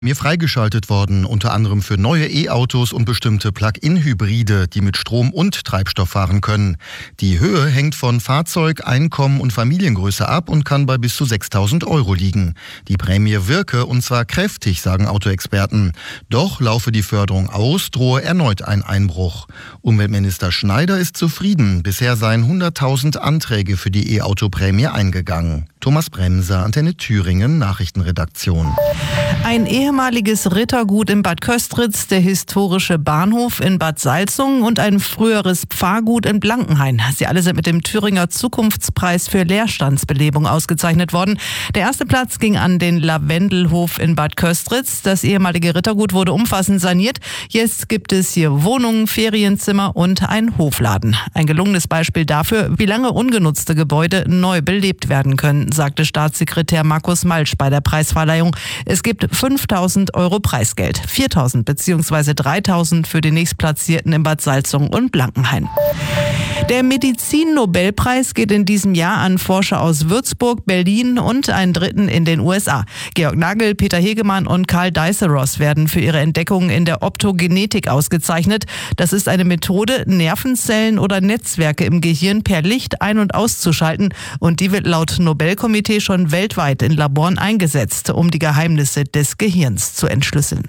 Mir freigeschaltet worden, unter anderem für neue E-Autos und bestimmte Plug-in-Hybride, die mit Strom und Treibstoff fahren können. Die Höhe hängt von Fahrzeug, Einkommen und Familiengröße ab und kann bei bis zu 6.000 € liegen. Die Prämie wirke, und zwar kräftig, sagen Autoexperten. Doch laufe die Förderung aus, drohe erneut ein Einbruch. Umweltminister Schneider ist zufrieden. Bisher seien 100.000 Anträge für die E-Auto-Prämie eingegangen. Thomas Bremser, Antenne Thüringen, Nachrichtenredaktion. Ein ehemaliges Rittergut in Bad Köstritz, der historische Bahnhof in Bad Salzungen und ein früheres Pfarrgut in Blankenhain. Sie alle sind mit dem Thüringer Zukunftspreis für Leerstandsbelebung ausgezeichnet worden. Der erste Platz ging an den Lavendelhof in Bad Köstritz. Das ehemalige Rittergut wurde umfassend saniert. Jetzt gibt es hier Wohnungen, Ferienzimmer und einen Hofladen. Ein gelungenes Beispiel dafür, wie lange ungenutzte Gebäude neu belebt werden können, sagte Staatssekretär Markus Malsch bei der Preisverleihung. Es gibt 5.000 € Preisgeld, 4.000 bzw. 3.000 für den Nächstplatzierten in Bad Salzungen und Blankenhain. Der Medizin-Nobelpreis geht in diesem Jahr an Forscher aus Würzburg, Berlin und einen dritten in den USA. Georg Nagel, Peter Hegemann und Karl Diceros werden für ihre Entdeckungen in der Optogenetik ausgezeichnet. Das ist eine Methode, Nervenzellen oder Netzwerke im Gehirn per Licht ein- und auszuschalten. Und die wird laut Nobelkomitee schon weltweit in Laboren eingesetzt, um die Geheimnisse des Gehirns zu entschlüsseln.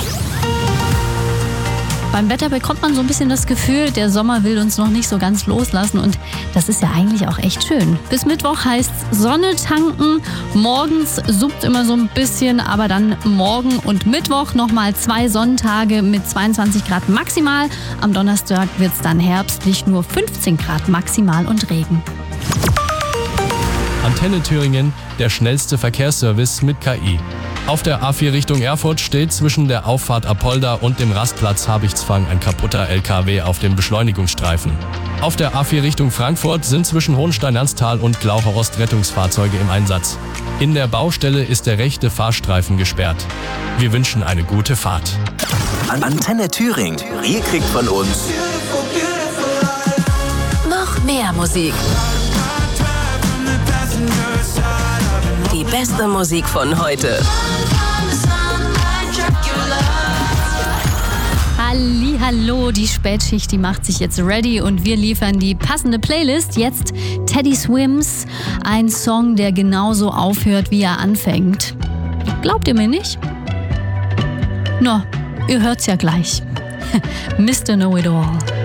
Beim Wetter bekommt man so ein bisschen das Gefühl, der Sommer will uns noch nicht so ganz loslassen und das ist ja eigentlich auch echt schön. Bis Mittwoch heißt Sonne tanken, morgens suppt immer so ein bisschen, aber dann morgen und Mittwoch nochmal 2 Sonntage mit 22 Grad maximal. Am Donnerstag wird es dann herbstlich, nur 15 Grad maximal und Regen. Antenne Thüringen, der schnellste Verkehrsservice mit KI. Auf der A4 Richtung Erfurt steht zwischen der Auffahrt Apolda und dem Rastplatz Habichtsfang ein kaputter LKW auf dem Beschleunigungsstreifen. Auf der A4 Richtung Frankfurt sind zwischen Hohenstein-Ernsthal und Glaucherost Rettungsfahrzeuge im Einsatz. In der Baustelle ist der rechte Fahrstreifen gesperrt. Wir wünschen eine gute Fahrt. Antenne Thüringen. Ihr kriegt von uns noch mehr Musik. Die beste Musik von heute. Hallihallo, die Spätschicht, die macht sich jetzt ready und wir liefern die passende Playlist. Jetzt Teddy Swims, ein Song, der genauso aufhört, wie er anfängt. Glaubt ihr mir nicht? Na, ihr hört's ja gleich. Mr. Know-It-All.